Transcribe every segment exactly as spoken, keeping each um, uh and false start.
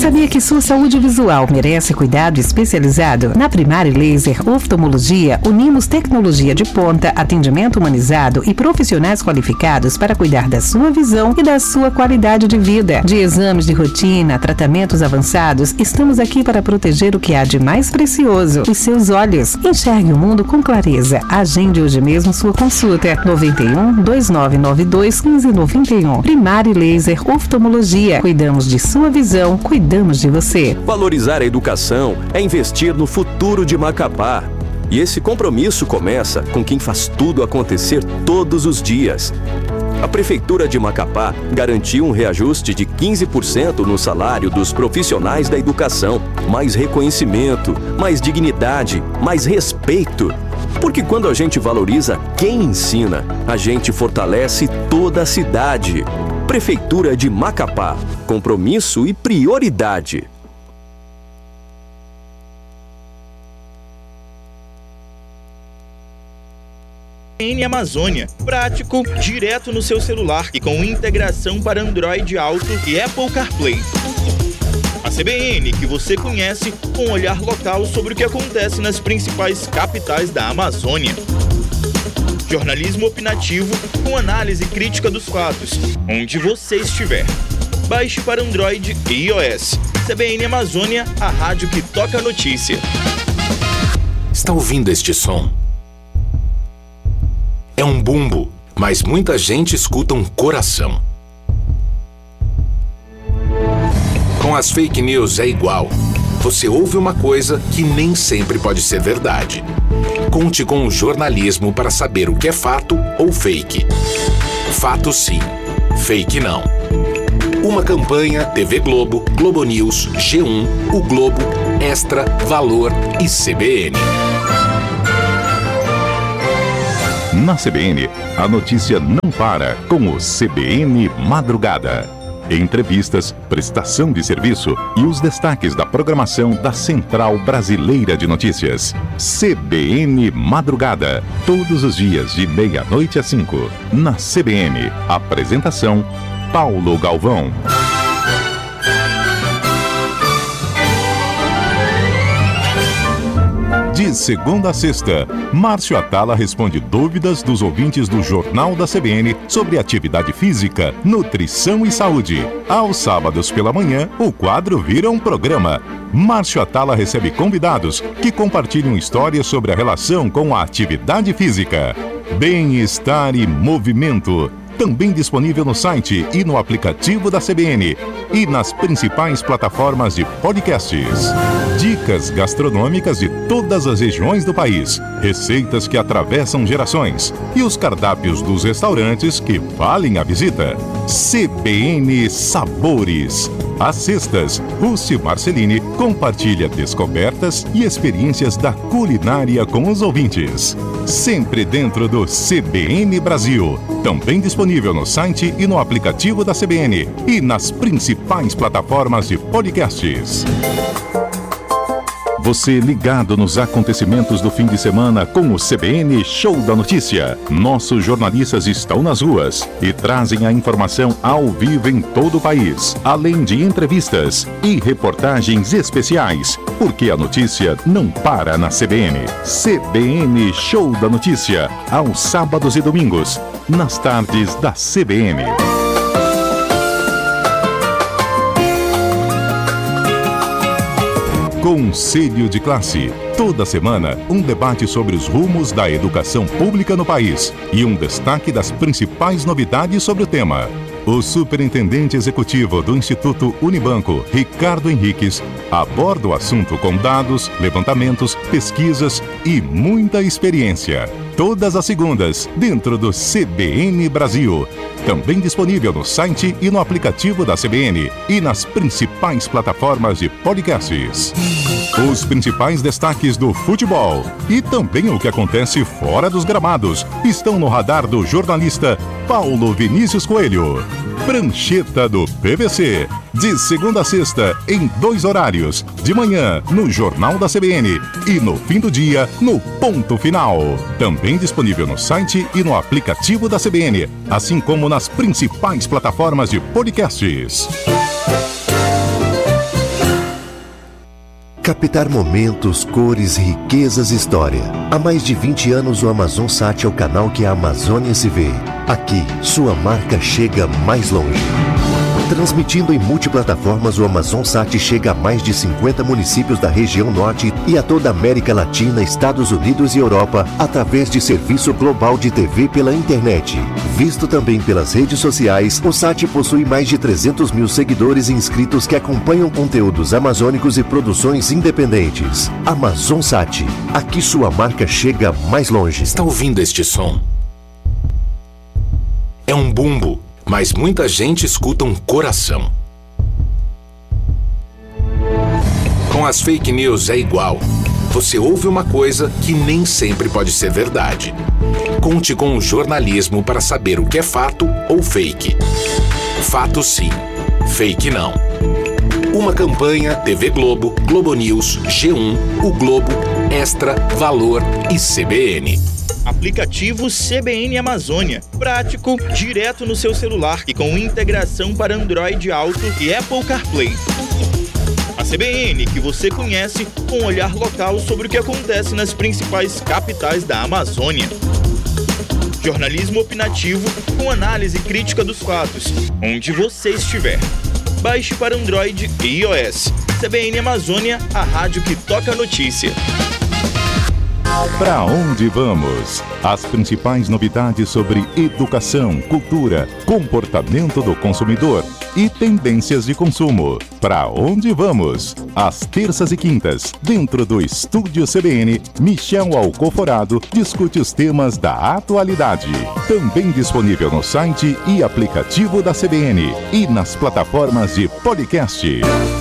Sabia que sua saúde visual merece cuidado especializado? Na Primari Laser Oftalmologia, unimos tecnologia de ponta, atendimento humanizado e profissionais qualificados para cuidar da sua visão e da sua qualidade de vida. De exames de rotina, tratamentos avançados, estamos aqui para proteger o que há de mais precioso, os seus olhos. Enxergue o mundo com clareza. Agende hoje mesmo sua consulta. noventa e um, dois nove nove dois, quinze noventa e um. Primari Laser Oftalmologia. Cuidamos de sua visão, cuidamos de você. Valorizar a educação é investir no futuro de Macapá. E esse compromisso começa com quem faz tudo acontecer todos os dias. A Prefeitura de Macapá garantiu um reajuste de quinze por cento no salário dos profissionais da educação. Mais reconhecimento, mais dignidade, mais respeito. Porque quando a gente valoriza quem ensina, a gente fortalece toda a cidade. Prefeitura de Macapá. Compromisso e prioridade. C B N Amazônia. Prático, direto no seu celular e com integração para Android Auto e Apple CarPlay. A C B N que você conhece com um olhar local sobre o que acontece nas principais capitais da Amazônia. Jornalismo opinativo com análise crítica dos fatos, onde você estiver. Baixe para Android e iOS. C B N Amazônia, a rádio que toca a notícia. Está ouvindo este som? É um bumbo, mas muita gente escuta um coração. Com as fake news é igual. Você ouve uma coisa que nem sempre pode ser verdade. Conte com o jornalismo para saber o que é fato ou fake. Fato sim, fake não. Uma campanha T V Globo, Globo News, G um, O Globo, Extra, Valor e C B N. Na C B N, a notícia não para com o C B N Madrugada. Entrevistas, prestação de serviço e os destaques da programação da Central Brasileira de Notícias. C B N Madrugada. Todos os dias de meia-noite às cinco. Na C B N. Apresentação: Paulo Galvão. De segunda a sexta, Márcio Atala responde dúvidas dos ouvintes do Jornal da C B N sobre atividade física, nutrição e saúde. Aos sábados pela manhã, o quadro vira um programa. Márcio Atala recebe convidados que compartilham histórias sobre a relação com a atividade física. Bem-estar e movimento. Também disponível no site e no aplicativo da C B N e nas principais plataformas de podcasts. Dicas gastronômicas de todas as regiões do país, receitas que atravessam gerações e os cardápios dos restaurantes que valem a visita. C B N Sabores. Às sextas, Rússi Marcelini compartilha descobertas e experiências da culinária com os ouvintes. Sempre dentro do C B N Brasil. Também disponível no site e no aplicativo da C B N e nas principais plataformas de podcasts. Você ligado nos acontecimentos do fim de semana com o C B N Show da Notícia. Nossos jornalistas estão nas ruas e trazem a informação ao vivo em todo o país, além de entrevistas e reportagens especiais, porque a notícia não para na C B N. C B N Show da Notícia, aos sábados e domingos, nas tardes da C B N. Conselho de Classe. Toda semana, um debate sobre os rumos da educação pública no país e um destaque das principais novidades sobre o tema. O superintendente executivo do Instituto Unibanco, Ricardo Henriques, aborda o assunto com dados, levantamentos, pesquisas e muita experiência. Todas as segundas, dentro do C B N Brasil. Também disponível no site e no aplicativo da C B N e nas principais plataformas de podcasts. Os principais destaques do futebol e também o que acontece fora dos gramados estão no radar do jornalista Paulo Vinícius Coelho. Prancheta do P V C. De segunda a sexta, em dois horários. De manhã, no Jornal da C B N. E no fim do dia, no Ponto Final. Também disponível no site e no aplicativo da C B N. Assim como nas principais plataformas de podcasts. Captar momentos, cores, riquezas e história. Há mais de vinte anos o AmazonSat é o canal que a Amazônia se vê. Aqui, sua marca chega mais longe. Transmitindo em multiplataformas, o AmazonSat chega a mais de cinquenta municípios da região norte e a toda a América Latina, Estados Unidos e Europa, através de serviço global de T V pela internet. Visto também pelas redes sociais, o Sat possui mais de trezentos mil seguidores e inscritos que acompanham conteúdos amazônicos e produções independentes. AmazonSat, aqui sua marca chega mais longe. Está ouvindo este som? É um bumbo. Mas muita gente escuta um coração. Com as fake news é igual. Você ouve uma coisa que nem sempre pode ser verdade. Conte com o jornalismo para saber o que é fato ou fake. Fato sim, fake não. Uma campanha T V Globo, Globo News, G um, O Globo, Extra, Valor e C B N. Aplicativo C B N Amazônia. Prático, direto no seu celular e com integração para Android Auto e Apple CarPlay. A C B N que você conhece com um olhar local sobre o que acontece nas principais capitais da Amazônia. Jornalismo opinativo com análise crítica dos fatos, onde você estiver. Baixe para Android e iOS. C B N Amazônia, a rádio que toca a notícia. Para onde vamos? As principais novidades sobre educação, cultura, comportamento do consumidor e tendências de consumo. Para onde vamos? Às terças e quintas, dentro do Estúdio C B N, Michel Alcoforado discute os temas da atualidade. Também disponível no site e aplicativo da C B N e nas plataformas de podcast.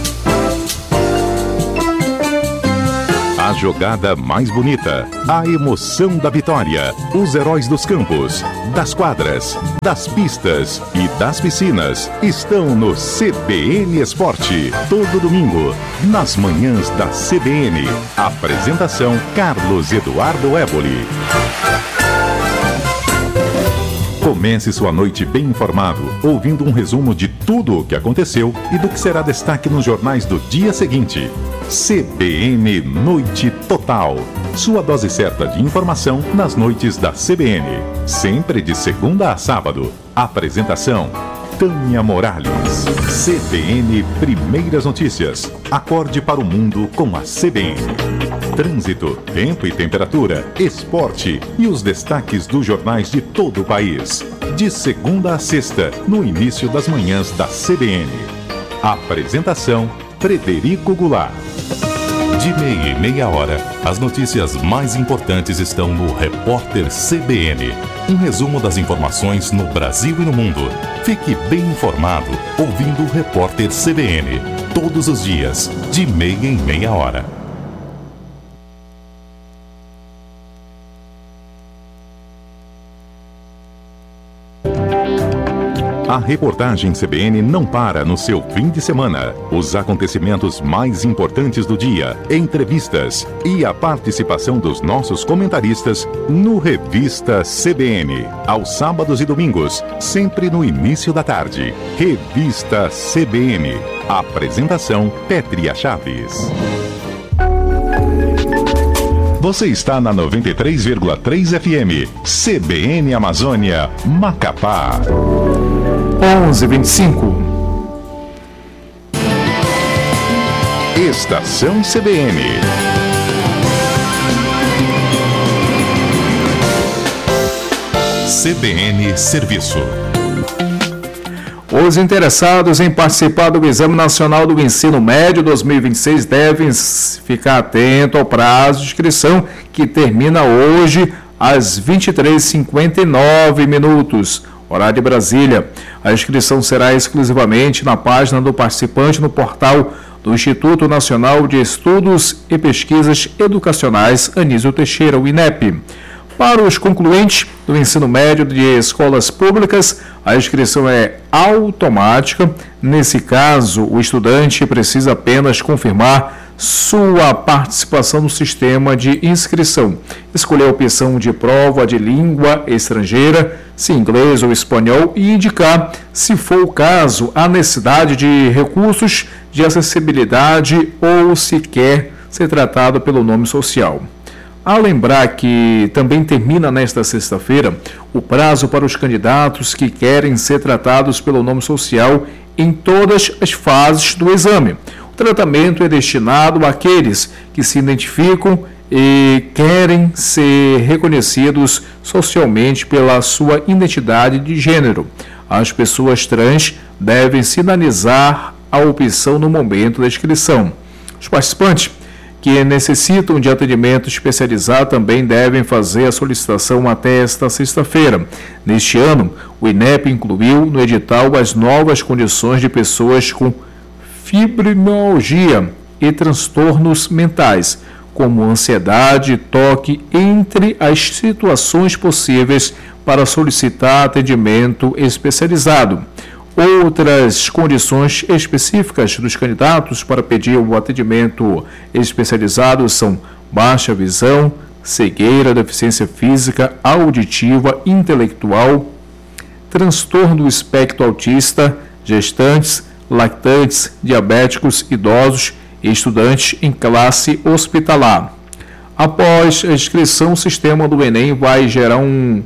A jogada mais bonita, a emoção da vitória, os heróis dos campos, das quadras, das pistas e das piscinas estão no C B N Esporte. Todo domingo, nas manhãs da C B N. Apresentação Carlos Eduardo Éboli. Comece sua noite bem informado, ouvindo um resumo de tudo o que aconteceu e do que será destaque nos jornais do dia seguinte. C B N Noite Total. Sua dose certa de informação nas noites da C B N. Sempre de segunda a sábado. Apresentação Tânia Morales. C B N Primeiras Notícias. Acorde para o mundo com a C B N. Trânsito, tempo e temperatura, esporte e os destaques dos jornais de todo o país. De segunda a sexta, no início das manhãs da C B N. Apresentação Frederico Goulart. De meia e meia hora, as notícias mais importantes estão no Repórter C B N. Um resumo das informações no Brasil e no mundo. Fique bem informado ouvindo o Repórter C B N. Todos os dias, de meia em meia hora. A reportagem C B N não para no seu fim de semana. Os acontecimentos mais importantes do dia, entrevistas e a participação dos nossos comentaristas no Revista C B N. Aos sábados e domingos, sempre no início da tarde. Revista C B N. Apresentação Pétria Chaves. Você está na noventa e três vírgula três F M. C B N Amazônia, Macapá. onze e vinte e cinco. Estação C B N. C B N Serviço. Os interessados em participar do Exame Nacional do Ensino Médio dois mil e vinte e seis devem ficar atento ao prazo de inscrição que termina hoje às vinte e três e cinquenta e nove minutos. Horário de Brasília. A inscrição será exclusivamente na página do participante no portal do Instituto Nacional de Estudos e Pesquisas Educacionais Anísio Teixeira, o INEP. Para os concluintes do ensino médio de escolas públicas, a inscrição é automática. Nesse caso, o estudante precisa apenas confirmar sua participação no sistema de inscrição. Escolher a opção de prova de língua estrangeira, se inglês ou espanhol, e indicar, se for o caso, a necessidade de recursos de acessibilidade ou se quer ser tratado pelo nome social. A lembrar que também termina nesta sexta-feira o prazo para os candidatos que querem ser tratados pelo nome social em todas as fases do exame. O tratamento é destinado àqueles que se identificam e querem ser reconhecidos socialmente pela sua identidade de gênero. As pessoas trans devem sinalizar a opção no momento da inscrição. Os participantes que necessitam de atendimento especializado também devem fazer a solicitação até esta sexta-feira. Neste ano, o I N E P incluiu no edital as novas condições de pessoas com fibromialgia e transtornos mentais, como ansiedade e toque, entre as situações possíveis para solicitar atendimento especializado. Outras condições específicas dos candidatos para pedir o atendimento especializado são baixa visão, cegueira, deficiência física, auditiva, intelectual, transtorno do espectro autista, gestantes, lactantes, diabéticos, idosos e estudantes em classe hospitalar. Após a inscrição, o sistema do Enem vai gerar um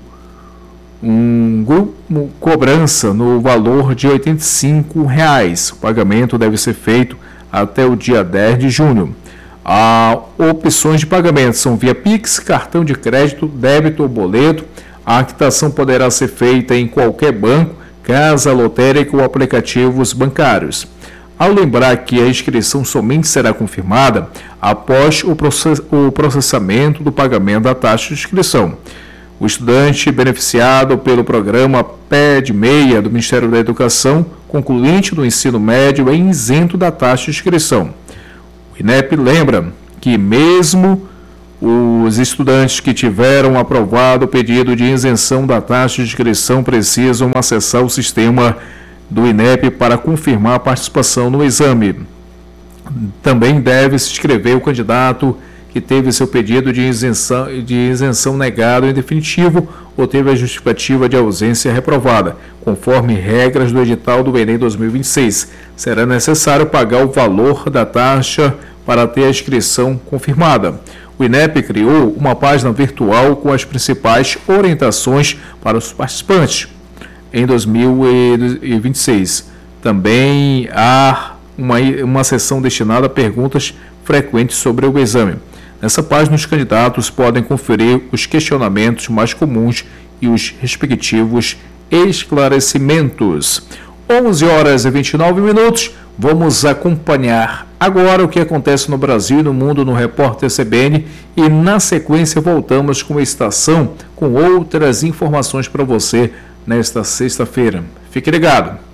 um grupo cobrança no valor de oitenta e cinco reais. O pagamento deve ser feito até o dia dez de junho. As opções de pagamento são via Pix, cartão de crédito, débito ou boleto. A quitação poderá ser feita em qualquer banco, casa lotérica ou aplicativos bancários. Ao lembrar que a inscrição somente será confirmada após o processamento do pagamento da taxa de inscrição. O estudante beneficiado pelo programa P E D meia do Ministério da Educação, concluinte do ensino médio, é isento da taxa de inscrição. O I N E P lembra que mesmo os estudantes que tiveram aprovado o pedido de isenção da taxa de inscrição precisam acessar o sistema do I N E P para confirmar a participação no exame. Também deve se inscrever o candidato que teve seu pedido de isenção, de isenção negado em definitivo ou teve a justificativa de ausência reprovada, conforme regras do edital do Enem dois mil e vinte e seis. Será necessário pagar o valor da taxa para ter a inscrição confirmada. O I N E P criou uma página virtual com as principais orientações para os participantes em dois mil e vinte e seis. Também há uma, uma seção destinada a perguntas frequentes sobre o exame. Nessa página, os candidatos podem conferir os questionamentos mais comuns e os respectivos esclarecimentos. onze horas e vinte e nove minutos. Vamos acompanhar agora o que acontece no Brasil e no mundo no Repórter C B N e, na sequência, voltamos com a estação com outras informações para você nesta sexta-feira. Fique ligado.